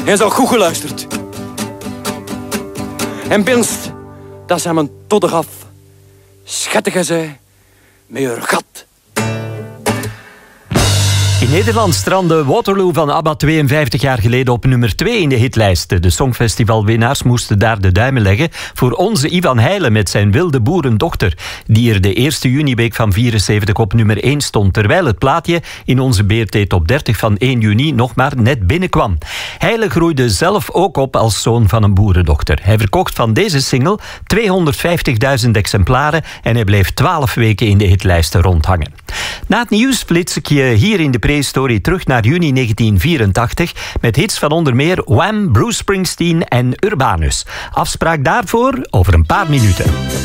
En zo goed geluisterd. En binst, dat zijn mijn todder af. Schattige zij, met haar gat. In Nederland strandde Waterloo van ABBA 52 jaar geleden op nummer 2 in de hitlijsten. De Songfestivalwinnaars moesten daar de duimen leggen voor onze Ivan Heijlen met zijn Wilde Boerendochter, die er de eerste juniweek van 74 op nummer 1 stond, terwijl het plaatje in onze BRT Top 30 van 1 juni nog maar net binnenkwam. Heijlen groeide zelf ook op als zoon van een boerendochter. Hij verkocht van deze single 250.000 exemplaren en hij bleef 12 weken in de hitlijsten rondhangen. Na het nieuws flits ik je hier in de Prehistorie terug naar juni 1984 met hits van onder meer Wham, Bruce Springsteen en Urbanus. Afspraak daarvoor over een paar minuten.